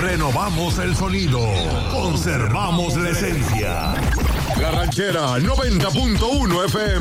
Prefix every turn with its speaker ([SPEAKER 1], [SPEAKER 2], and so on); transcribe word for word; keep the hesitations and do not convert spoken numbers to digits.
[SPEAKER 1] Renovamos el sonido. Conservamos la esencia. La Ranchera noventa punto uno F M.